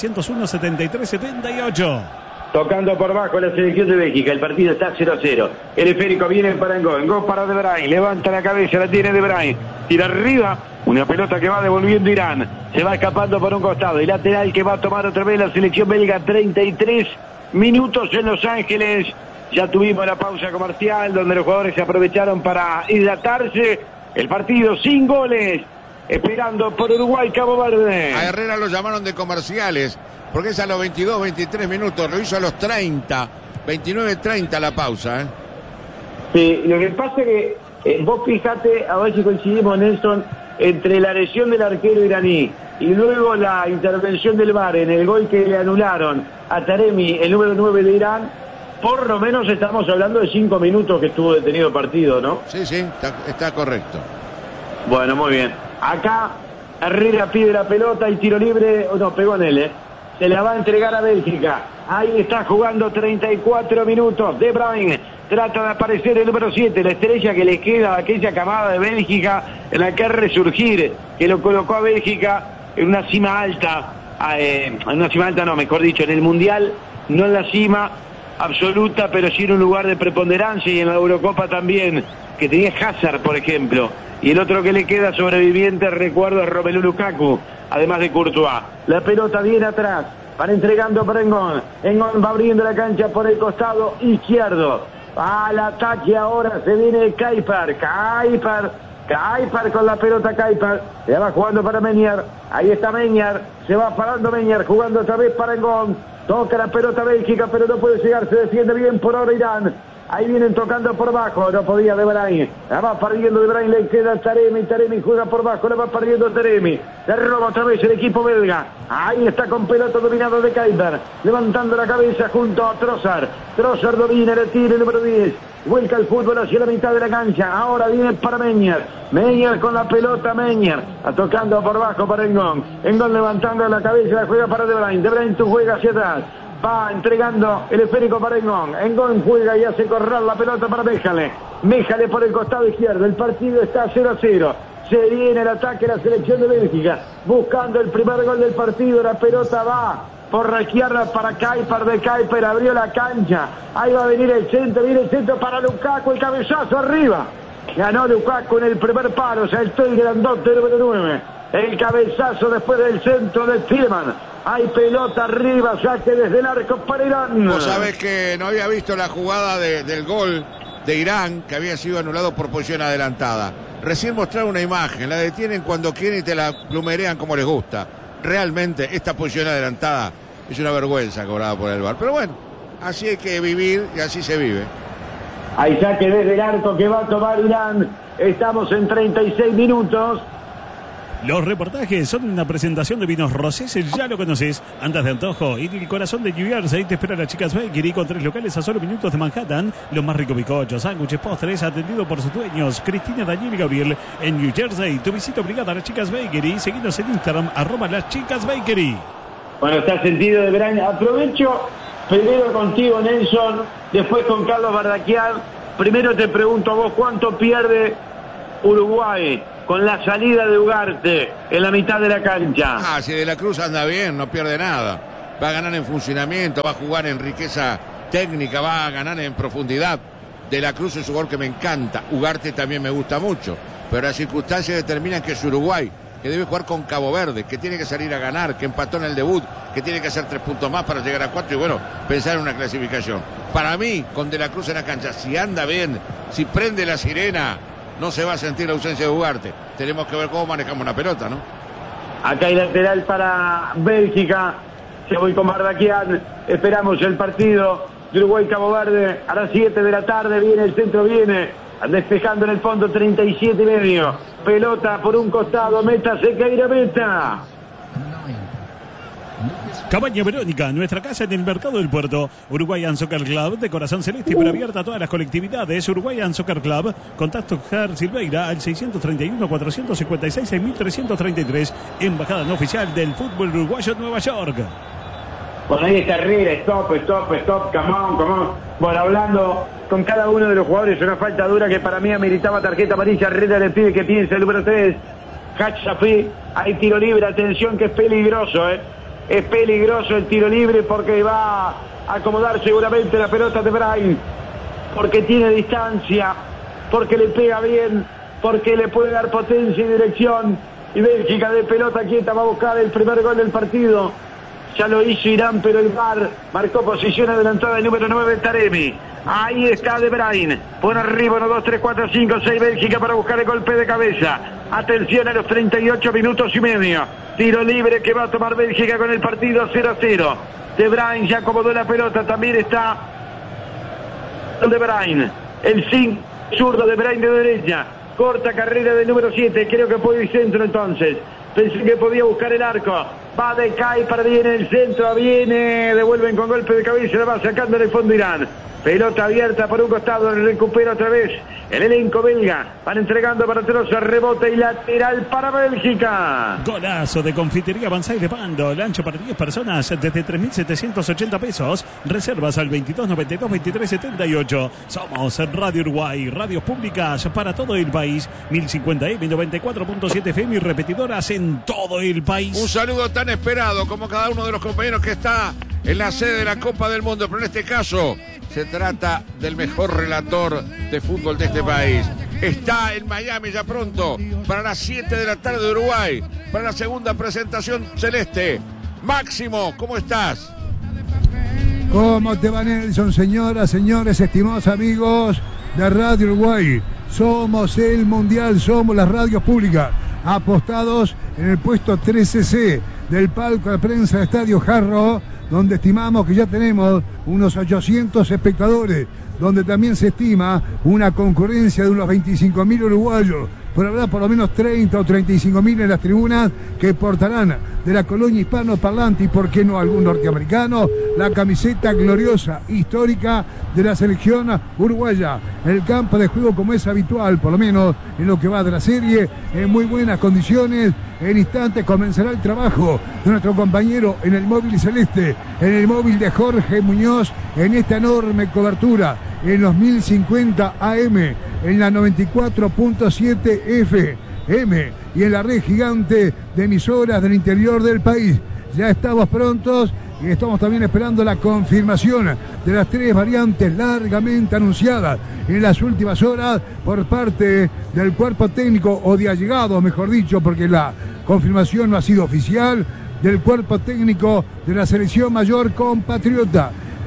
2901-7378. Tocando por bajo la selección de Bélgica, el partido está 0-0. El esférico viene para Ngón para De Bruyne, levanta la cabeza, la tiene De Bruyne, tira arriba, una pelota que va devolviendo Irán, se va escapando por un costado, el lateral que va a tomar otra vez la selección belga. 33 minutos en Los Ángeles. Ya tuvimos la pausa comercial donde los jugadores se aprovecharon para hidratarse. El partido sin goles, esperando por Uruguay, Cabo Verde. A Herrera lo llamaron de comerciales porque es a los 22, 23 minutos, lo hizo a los 30, 29-30 la pausa. Sí, lo que pasa es que vos fíjate, a ver si coincidimos, Nelson, entre la lesión del arquero iraní y luego la intervención del VAR en el gol que le anularon a Taremi, el número 9 de Irán. Por lo menos estamos hablando de 5 minutos que estuvo detenido el partido, ¿no? Sí, está correcto. Bueno, muy bien. Acá Herrera pide la pelota, el tiro libre, no, pegó en él, se la va a entregar a Bélgica. Ahí está jugando 34 minutos. De Bruyne trata de aparecer el número 7, la estrella que le queda a aquella camada de Bélgica en la que resurgir, que lo colocó a Bélgica en una cima alta, mejor dicho, en el Mundial, no en la cima absoluta, pero sí en un lugar de preponderancia, y en la Eurocopa también, que tenía Hazard, por ejemplo. Y el otro que le queda sobreviviente, recuerdo, es Romelu Lukaku, además de Courtois. La pelota viene atrás, van entregando para Ngón. Ngón va abriendo la cancha por el costado izquierdo. Al ataque ahora se viene Kuiper con la pelota. Kuiper le va jugando para Meñar. Ahí está Meñar, se va parando Meñar, jugando otra vez para Ngón. Toca la pelota Bélgica, pero no puede llegar, se defiende bien por ahora Irán. Ahí vienen tocando por bajo, no podía De Bruyne. La va perdiendo De Bruyne, le queda Taremi. Taremi juega por bajo, la va perdiendo Taremi. Le roba otra vez el equipo belga. Ahí está con pelota dominado de Kuiper, levantando la cabeza junto a Trossard. Trossard domina, le tira el número 10. Vuelca el fútbol hacia la mitad de la cancha. Ahora viene para Meñar. Meñar con la pelota, Meñar. Tocando por bajo para Ngón. Ngón levantando la cabeza, la juega para De Bruyne. De Bruyne tú juega hacia atrás. Va entregando el esférico para Ngón. Ngón juega y hace correr la pelota para Méjale. Méjale por el costado izquierdo. El partido está 0-0. Se viene el ataque de la selección de Bélgica, buscando el primer gol del partido. La pelota va por la izquierda para Kuiper. De Kuiper abrió la cancha. Ahí va a venir el centro. Viene el centro para Lukaku. El cabezazo arriba. Ganó Lukaku en el primer palo. Saltó el grandote número 9. El cabezazo después del centro de Tielemans. Hay pelota arriba, saque desde el arco para Irán. Vos sabés que no había visto la jugada del gol de Irán, que había sido anulado por posición adelantada. Recién mostraron una imagen, la detienen cuando quieren y te la plumerean como les gusta. Realmente esta posición adelantada es una vergüenza cobrada por el VAR. Pero bueno, así hay que vivir y así se vive. Hay saque desde el arco que va a tomar Irán. Estamos en 36 minutos. Los reportajes son una presentación de Vinos Rosés, ya lo conoces. Andas de antojo y el corazón de New Jersey te espera la Chicas Bakery con 3 locales a solo minutos de Manhattan. Los más ricos bizcochos, sándwiches, postres, atendido por sus dueños Cristina, Daniel y Gabriel en New Jersey. Tu visita obligada a la Chicas Bakery. Seguinos en Instagram, @las Chicas Bakery. Bueno, está sentido de verano. Aprovecho primero contigo, Nelson, después con Carlos Bardaquian. Primero te pregunto a vos, ¿cuánto pierde Uruguay con la salida de Ugarte en la mitad de la cancha? Si De la Cruz anda bien, no pierde nada. Va a ganar en funcionamiento, va a jugar en riqueza técnica, va a ganar en profundidad. De la Cruz es un jugador que me encanta. Ugarte también me gusta mucho. Pero las circunstancias determinan que es Uruguay, que debe jugar con Cabo Verde, que tiene que salir a ganar, que empató en el debut, que tiene que hacer 3 puntos más para llegar a 4 y bueno, pensar en una clasificación. Para mí, con De la Cruz en la cancha, si anda bien, si prende la sirena, no se va a sentir la ausencia de Ugarte. Tenemos que ver cómo manejamos una pelota, ¿no? Acá hay lateral para Bélgica. Se voy con Bardaquian. Esperamos el partido de Uruguay-Cabo Verde a las 7 de la tarde. Viene el centro, viene despejando en el fondo, 37 y medio. Pelota por un costado, meta seca, ir a meta. Cabaña Verónica, nuestra casa en el Mercado del Puerto. Uruguayan Soccer Club, de corazón celeste, pero abierta a todas las colectividades. Uruguayan Soccer Club, contacto Ger Silveira al 631-456-6333. Embajada no oficial del fútbol uruguayo en Nueva York. Bueno, ahí está Herrera, stop, come on. Bueno, hablando con cada uno de los jugadores, una falta dura que para mí ameritaba tarjeta amarilla. Herrera le pide que piense el número 3. Hachafi, hay tiro libre, atención que es peligroso, Es peligroso el tiro libre porque va a acomodar seguramente la pelota de Brahim, porque tiene distancia, porque le pega bien, porque le puede dar potencia y dirección. Y Bélgica de pelota quieta va a buscar el primer gol del partido. Ya lo hizo Irán, pero el VAR marcó posición adelantada el número 9, Taremi. Ahí está De Bruyne. Por arriba, 1, 2, 3, 4, 5, 6 Bélgica para buscar el golpe de cabeza. Atención a los 38 minutos y medio. Tiro libre que va a tomar Bélgica con el partido 0-0. De Bruyne ya acomodó la pelota. También está De Bruyne. El 5 zurdo De Bruyne de derecha. Corta carrera del número 7. Creo que puede ir centro entonces. Pensé que podía buscar el arco. Va de Kai para viene el centro. Viene. Devuelven con golpe de cabeza. La va sacando en el fondo Irán. Pelota abierta por un costado. Recupera otra vez el elenco belga. Van entregando para Troza. Rebote y lateral para Bélgica. Golazo de Confitería Banzai de Pando. Lancho para 10 personas desde 3.780 pesos. Reservas al 2292-2378. Somos Radio Uruguay. Radios públicas para todo el país. 1050M, 94.7 FM y repetidoras en todo el país. Un saludo tan esperado como cada uno de los compañeros que está en la sede de la Copa del Mundo. Pero en este caso se trata del mejor relator de fútbol de este país. Está en Miami ya pronto para las 7 de la tarde de Uruguay, para la segunda presentación celeste. Máximo, ¿cómo estás? ¿Cómo te va, Nelson? Señoras, señores, estimados amigos de Radio Uruguay. Somos el Mundial, somos las radios públicas, apostados en el puesto 13C del palco de prensa de Estadio Jarro, donde estimamos que ya tenemos unos 800 espectadores, donde también se estima una concurrencia de unos 25.000 uruguayos, pero habrá por lo menos 30 o 35.000 en las tribunas que portarán de la colonia hispanoparlante y por qué no algún norteamericano, la camiseta gloriosa, histórica de la selección uruguaya. El campo de juego, como es habitual, por lo menos en lo que va de la serie, en muy buenas condiciones. En instantes comenzará el trabajo de nuestro compañero en el móvil celeste, en el móvil de Jorge Muñoz, en esta enorme cobertura, en los 1050 AM, en la 94.7 FM y en la red gigante de emisoras del interior del país. Ya estamos prontos y estamos también esperando la confirmación de las 3 variantes largamente anunciadas en las últimas horas por parte del cuerpo técnico, o de allegado, mejor dicho, porque la confirmación no ha sido oficial, del cuerpo técnico de la selección mayor compatriota.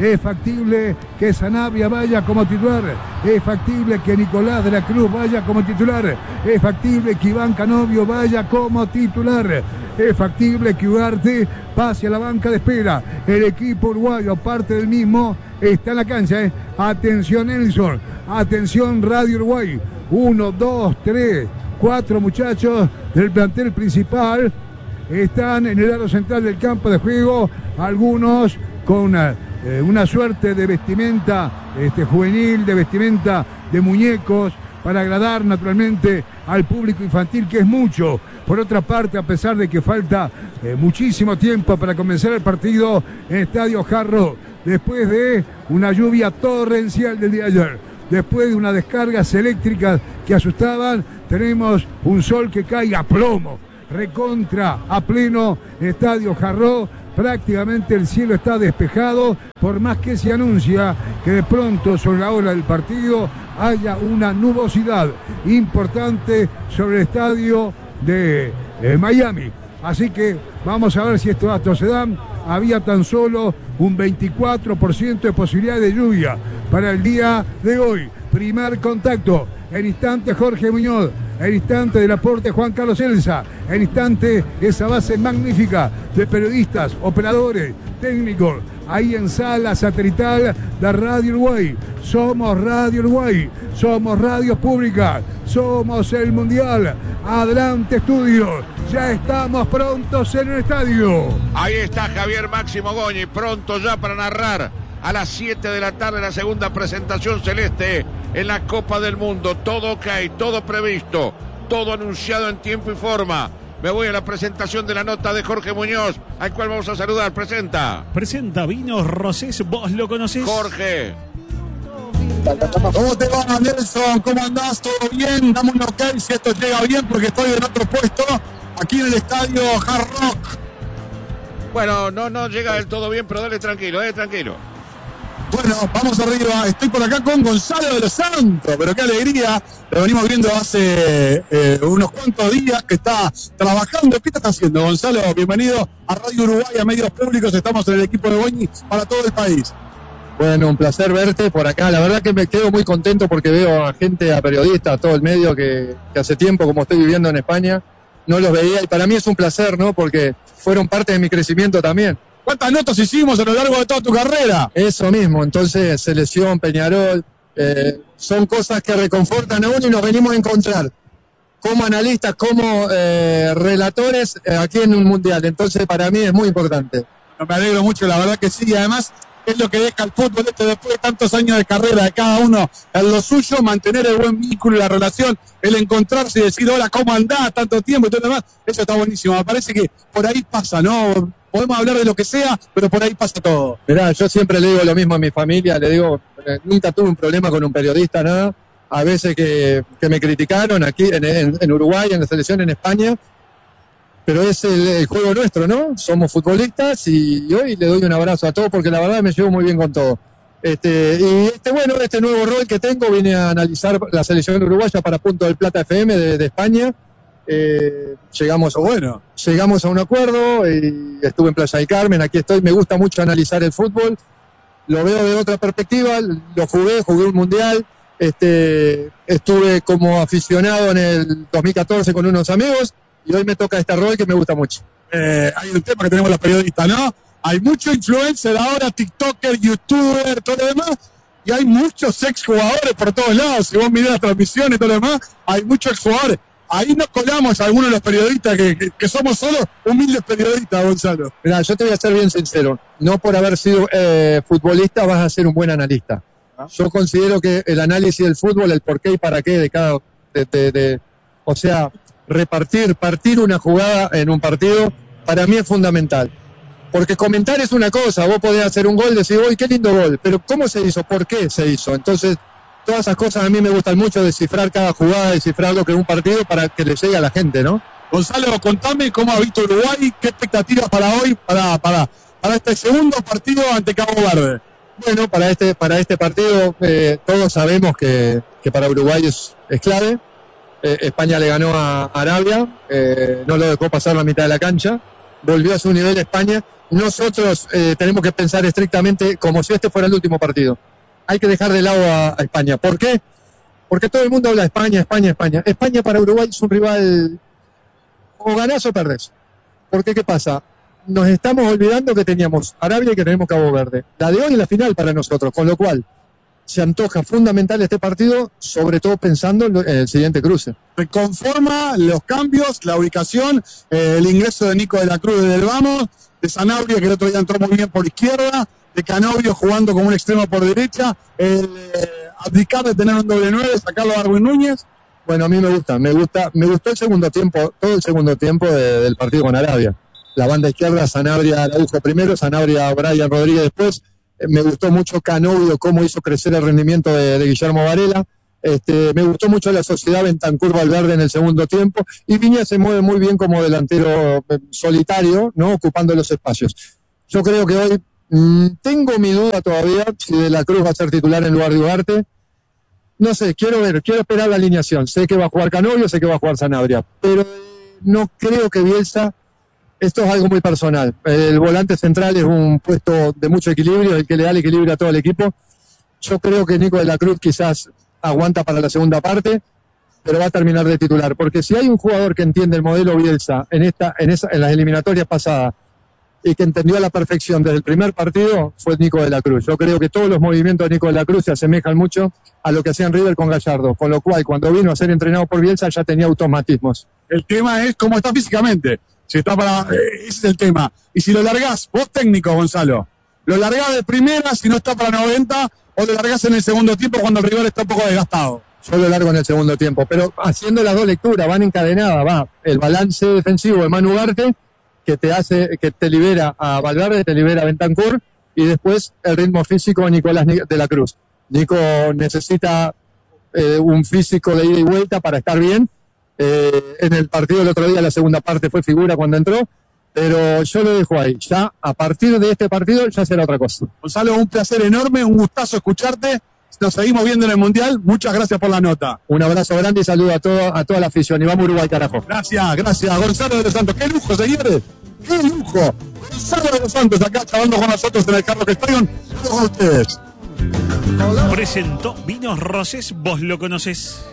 Es factible que Sanabria vaya como titular. Es factible que Nicolás de la Cruz vaya como titular. Es factible que Iván Canovio vaya como titular. Es factible que Ugarte pase a la banca de espera. El equipo uruguayo, parte del mismo, está en la cancha. Atención Nelson, atención Radio Uruguay. 1, 2, 3, 4 muchachos del plantel principal están en el aro central del campo de juego. Algunos con una suerte de vestimenta juvenil, de vestimenta de muñecos, para agradar naturalmente al público infantil, que es mucho. Por otra parte, a pesar de que falta muchísimo tiempo para comenzar el partido en Estadio Jarro, después de una lluvia torrencial del día de ayer, después de unas descargas eléctricas que asustaban, tenemos un sol que cae a plomo, recontra a pleno Estadio Jarro. Prácticamente el cielo está despejado, por más que se anuncia que de pronto sobre la hora del partido haya una nubosidad importante sobre el estadio de Miami. Así que vamos a ver si estos datos se dan. Había tan solo un 24% de posibilidad de lluvia para el día de hoy. Primer contacto. En instante Jorge Muñoz, en instante del aporte Juan Carlos Elsa, en instante esa base magnífica de periodistas, operadores, técnicos, ahí en sala satelital de Radio Uruguay. Somos Radio Uruguay, somos Radio Pública, somos el Mundial. Adelante estudio, ya estamos prontos en el estadio. Ahí está Javier Máximo Goñi, pronto ya para narrar a las 7 de la tarde la segunda presentación celeste en la Copa del Mundo. Todo ok, todo previsto, todo anunciado en tiempo y forma. Me voy a la presentación de la nota de Jorge Muñoz, al cual vamos a saludar. Presenta Vinos Rosés, ¿vos lo conocés? Jorge. ¿Cómo te va, Nelson? ¿Cómo andás? ¿Todo bien? Dame un ok si esto llega bien, porque estoy en otro puesto, aquí en el estadio Hard Rock. Bueno, no llega del todo bien, pero dale tranquilo, tranquilo. Bueno, vamos arriba. Estoy por acá con Gonzalo de los Santos, pero qué alegría. Lo venimos viendo hace unos cuantos días que está trabajando. ¿Qué estás haciendo, Gonzalo? Bienvenido a Radio Uruguay, a Medios Públicos. Estamos en el equipo de Goñi para todo el país. Bueno, un placer verte por acá. La verdad que me quedo muy contento porque veo a gente, a periodistas, a todo el medio que hace tiempo, como estoy viviendo en España, no los veía. Y para mí es un placer, ¿no? Porque fueron parte de mi crecimiento también. ¿Cuántas notas hicimos a lo largo de toda tu carrera? Eso mismo, entonces selección, Peñarol, son cosas que reconfortan a uno y nos venimos a encontrar como analistas, como relatores aquí en un mundial. Entonces para mí es muy importante. Me alegro mucho, la verdad que sí, y además es lo que deja el fútbol después de tantos años de carrera de cada uno en lo suyo, mantener el buen vínculo, la relación, el encontrarse y decir hola, ¿cómo andás? Tanto tiempo y todo lo demás, eso está buenísimo. Me parece que por ahí pasa, ¿no? Podemos hablar de lo que sea, pero por ahí pasa todo. Mirá, yo siempre le digo lo mismo a mi familia, le digo, nunca tuve un problema con un periodista, nada. A veces que me criticaron aquí en Uruguay, en la selección en España, pero es el juego nuestro, ¿no? Somos futbolistas y hoy le doy un abrazo a todos porque la verdad me llevo muy bien con todo. Bueno, este nuevo rol que tengo, vine a analizar la selección uruguaya para Punto del Plata FM de España. Llegamos a un acuerdo y estuve en Playa del Carmen, aquí estoy, me gusta mucho analizar el fútbol, lo veo de otra perspectiva, lo jugué un mundial, estuve como aficionado en el 2014 con unos amigos y hoy me toca este rol que me gusta mucho. Hay un tema que tenemos los periodistas, ¿no? Hay mucho influencer ahora, tiktoker, youtuber, todo lo demás, y hay muchos exjugadores por todos lados. Si vos mirás las transmisiones y todo lo demás, hay muchos exjugadores. Ahí nos colamos a algunos de los periodistas que somos solo humildes periodistas, Gonzalo. Mirá, yo te voy a ser bien sincero. No por haber sido futbolista vas a ser un buen analista. Yo considero que el análisis del fútbol, el por qué y para qué de cada... o sea, partir una jugada en un partido, para mí es fundamental. Porque comentar es una cosa, vos podés hacer un gol, decir, uy, qué lindo gol, pero ¿cómo se hizo? ¿Por qué se hizo? Entonces, todas esas cosas a mí me gustan mucho, descifrar cada jugada, descifrar lo que es un partido para que le llegue a la gente, ¿no? Gonzalo, contame cómo ha visto Uruguay, qué expectativas para hoy, para este segundo partido ante Cabo Verde. Bueno, para este partido todos sabemos que para Uruguay es clave. España le ganó a Arabia, no lo dejó pasar la mitad de la cancha. volvió a su nivel España. Nosotros tenemos que pensar estrictamente como si este fuera el último partido. Hay que dejar de lado a España. ¿Por qué? Porque todo el mundo habla de España, España, España. España para Uruguay es un rival o ganás o perdés. Porque ¿qué pasa? Nos estamos olvidando que teníamos Arabia y que tenemos Cabo Verde. La de hoy es la final para nosotros, con lo cual se antoja fundamental este partido, sobre todo pensando en el siguiente cruce. Conforma los cambios, la ubicación, el ingreso de Nico de la Cruz desde el vamos, de Sanabria, que el otro día entró muy bien por izquierda, de Canovio jugando como un extremo por derecha, el abdicar de tener un doble 9, sacarlo a Darwin Núñez. Bueno, a mí me gustó el segundo tiempo, todo el segundo tiempo del partido con Arabia. La banda izquierda, Sanabria Araujo primero, Sanabria Brian Rodríguez después. Me gustó mucho Canovio, cómo hizo crecer el rendimiento de Guillermo Varela. Me gustó mucho la sociedad Bentancur Valverde en el segundo tiempo. Y Viña se mueve muy bien como delantero solitario, ¿no? Ocupando los espacios. Yo creo que hoy tengo mi duda todavía si De la Cruz va a ser titular en lugar de Ugarte. No sé, quiero esperar la alineación. Sé que va a jugar Canovio, sé que va a jugar Sanabria. Pero no creo que Bielsa... Esto es algo muy personal. El volante central es un puesto de mucho equilibrio, el que le da el equilibrio a todo el equipo. Yo creo que Nico de la Cruz quizás aguanta para la segunda parte, pero va a terminar de titular. Porque si hay un jugador que entiende el modelo Bielsa en las eliminatorias pasadas y que entendió a la perfección desde el primer partido, fue Nico de la Cruz. Yo creo que todos los movimientos de Nico de la Cruz se asemejan mucho a lo que hacía en River con Gallardo. Con lo cual, cuando vino a ser entrenado por Bielsa, ya tenía automatismos. El tema es cómo está físicamente. Si está ese es el tema. Y si lo largás, vos técnico, Gonzalo, ¿lo largás de primera si no está para 90 o lo largás en el segundo tiempo cuando el rival está un poco desgastado? Yo lo largo en el segundo tiempo, pero haciendo las dos lecturas, van encadenadas, va el balance defensivo de Manu Ugarte, que te libera a Valverde, te libera a Bentancur, y después el ritmo físico de Nicolás de la Cruz. Nico necesita un físico de ida y vuelta para estar bien. En el partido del otro día, la segunda parte fue figura cuando entró, pero yo lo dejo ahí. Ya a partir de este partido ya será otra cosa. Gonzalo, un placer enorme, un gustazo escucharte. Nos seguimos viendo en el Mundial. Muchas gracias por la nota. Un abrazo grande y saludo a toda la afición. Y vamos Uruguay, carajo. Gracias. Gonzalo de los Santos. ¡Qué lujo, señores! ¡Qué lujo! Gonzalo de los Santos acá charlando con nosotros en el Carlos Castellón. Todos ustedes. Presentó Vinos Roses, vos lo conocés.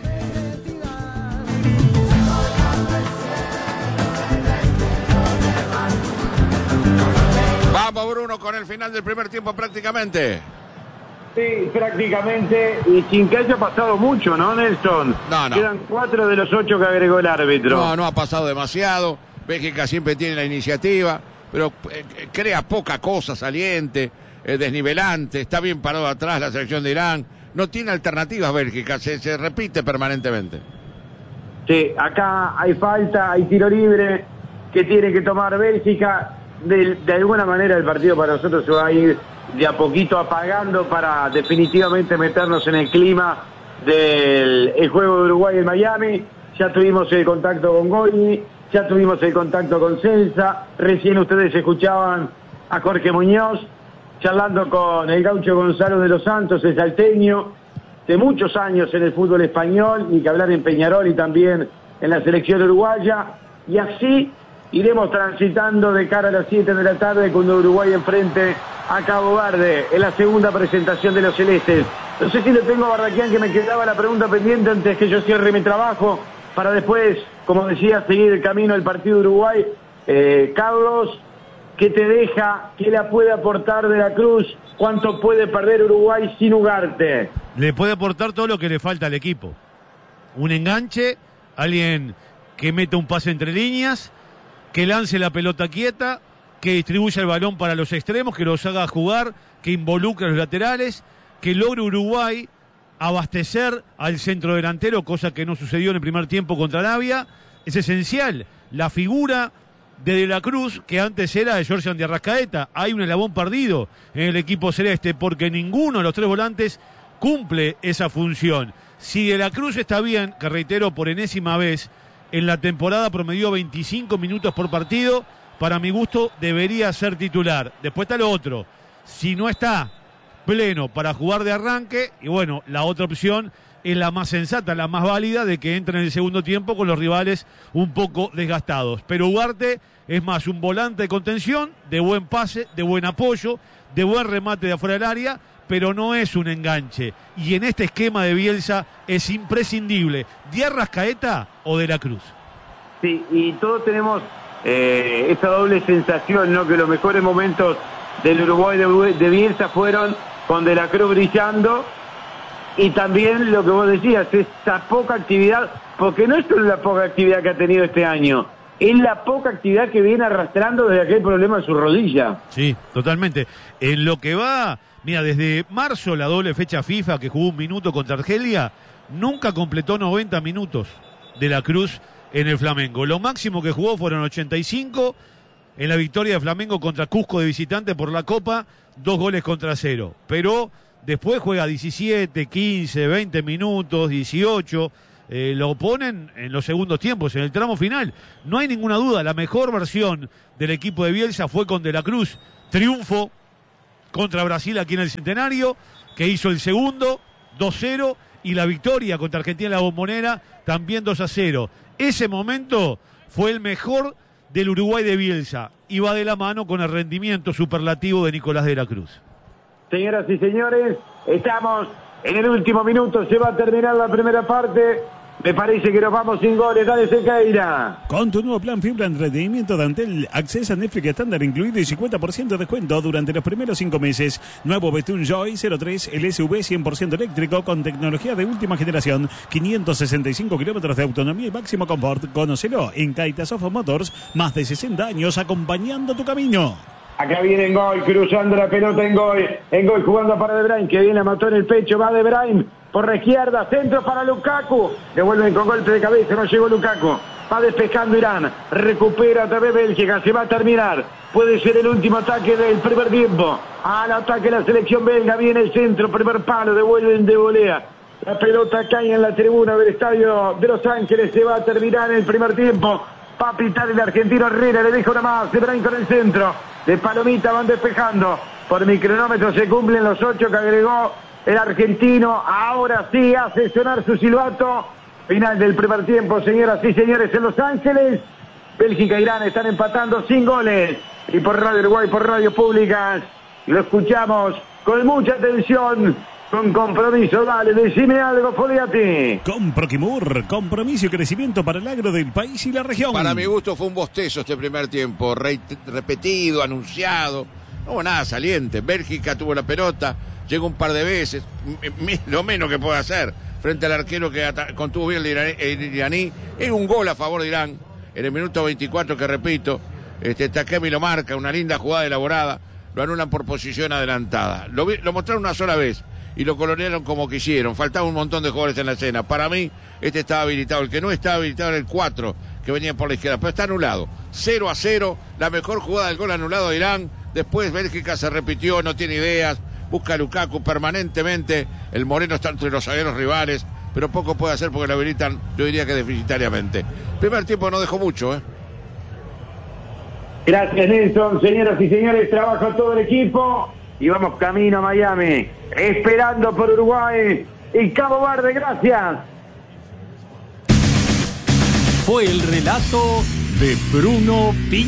Vamos, Bruno, con el final del primer tiempo prácticamente. Sí, prácticamente, y sin que haya pasado mucho, ¿no, Nelson? No. Quedan 4 de los 8 que agregó el árbitro. No ha pasado demasiado. Bélgica siempre tiene la iniciativa, pero crea poca cosa saliente, desnivelante. Está bien parado atrás la selección de Irán. No tiene alternativas Bélgica, se repite permanentemente. Sí, acá hay falta, hay tiro libre que tiene que tomar Bélgica. De alguna manera el partido para nosotros se va a ir de a poquito apagando para definitivamente meternos en el clima del juego de Uruguay en Miami. Ya tuvimos el contacto con Goñi, ya tuvimos el contacto con Celsa, recién ustedes escuchaban a Jorge Muñoz charlando con el gaucho Gonzalo de los Santos, el salteño, de muchos años en el fútbol español, ni que hablar en Peñarol y también en la selección uruguaya, y así iremos transitando de cara a las 7 de la tarde cuando Uruguay enfrente a Cabo Verde en la segunda presentación de los celestes. No sé si lo tengo a Barraquian, que me quedaba la pregunta pendiente antes que yo cierre mi trabajo, para después, como decía, seguir el camino del partido de Uruguay. Carlos, ¿qué te deja? ¿Qué le puede aportar De la Cruz? ¿Cuánto puede perder Uruguay sin Ugarte? Le puede aportar todo lo que le falta al equipo. Un enganche, alguien que meta un pase entre líneas, que lance la pelota quieta, que distribuya el balón para los extremos, que los haga jugar, que involucre a los laterales, que logre Uruguay abastecer al centro delantero, cosa que no sucedió en el primer tiempo contra Arabia. Es esencial. La figura de la Cruz, que antes era de Georgian de Arrascaeta. Hay un eslabón perdido en el equipo celeste, porque ninguno de los tres volantes cumple esa función. Si De la Cruz está bien, que reitero por enésima vez, en la temporada promedió 25 minutos por partido, para mi gusto debería ser titular. Después está lo otro. Si no está pleno para jugar de arranque. Y bueno, la otra opción es la más sensata, la más válida, de que entre en el segundo tiempo con los rivales un poco desgastados. Pero Ugarte es más un volante de contención, de buen pase, de buen apoyo, de buen remate de afuera del área, pero no es un enganche. Y en este esquema de Bielsa es imprescindible de Arrascaeta o de la Cruz. Sí, y todos tenemos esa doble sensación, ¿no? Que los mejores momentos del Uruguay de Bielsa fueron con De la Cruz brillando, y también lo que vos decías, esta poca actividad, porque no es solo la poca actividad que ha tenido este año, es la poca actividad que viene arrastrando desde aquel problema en su rodilla. Sí, totalmente. En lo que va, mira, desde marzo, la doble fecha FIFA, que jugó 1 minuto contra Argelia, nunca completó 90 minutos De la Cruz en el Flamengo. Lo máximo que jugó fueron 85 en la victoria de Flamengo contra Cusco de visitante por la Copa, 2 goles contra 0. Pero después juega 17, 15, 20 minutos, 18. Lo ponen en los segundos tiempos, en el tramo final. No hay ninguna duda, la mejor versión del equipo de Bielsa fue con De la Cruz. Triunfo contra Brasil aquí en el Centenario, que hizo el segundo, 2-0, y la victoria contra Argentina en la Bombonera, también 2-0. Ese momento fue el mejor del Uruguay de Bielsa, y va de la mano con el rendimiento superlativo de Nicolás De la Cruz. Señoras y señores, estamos en el último minuto, se va a terminar la primera parte. Me parece que nos vamos sin goles. Dale, Sequeira. Con tu nuevo plan fibra entretenimiento de Antel, accesa a Netflix estándar incluido y 50% de descuento durante los primeros 5 meses. Nuevo Betún Joy 03, el SUV 100% eléctrico con tecnología de última generación. 565 kilómetros de autonomía y máximo confort. Conócelo en Caitasoft Motors. Más de 60 años acompañando tu camino. Acá viene en gol, cruzando la pelota en gol jugando para De Bruyne, que bien la mató en el pecho, va De Bruyne por la izquierda, centro para Lukaku, devuelven con golpe de cabeza, no llegó Lukaku, va despejando Irán, recupera otra vez Bélgica, se va a terminar, puede ser el último ataque del primer tiempo, al ataque la selección belga, viene el centro, primer palo, devuelven de volea, la pelota cae en la tribuna del estadio de Los Ángeles, se va a terminar el primer tiempo. Va a pitar el argentino Herrera, le deja una más, De Bruyne con el centro, de palomita van despejando, por mi cronómetro se cumplen los 8 que agregó el argentino, ahora sí hace sonar su silbato, final del primer tiempo, señoras y señores, en Los Ángeles, Bélgica e Irán están empatando sin goles, y por Radio Uruguay, por Radio Públicas, lo escuchamos con mucha atención, con compromiso. Dale, decime algo, Foliati. Con Proquimur, compromiso y crecimiento para el agro del país y la región. Para mi gusto fue un bostezo este primer tiempo, repetido, anunciado, no hubo nada saliente. Bélgica tuvo la pelota, llegó un par de veces, lo menos que puede hacer frente al arquero que contuvo bien el iraní. Es un gol a favor de Irán en el minuto 24, que repito, Takemi lo marca, una linda jugada elaborada, lo anulan por posición adelantada. Lo mostraron una sola vez y lo colorearon como quisieron. Faltaba un montón de jugadores en la escena. Para mí, estaba habilitado. El que no estaba habilitado era el 4, que venía por la izquierda, pero está anulado. 0-0, la mejor jugada del gol anulado de Irán. Después Bélgica se repitió, no tiene ideas, busca a Lukaku permanentemente. El Moreno está entre los zagueros rivales, pero poco puede hacer porque lo habilitan, yo diría que deficitariamente. Primer tiempo no dejó mucho, Gracias, Nelson. Señoras y señores, trabaja todo el equipo y vamos camino a Miami, esperando por Uruguay y Cabo Verde. Gracias. Fue el relato de Bruno Piña.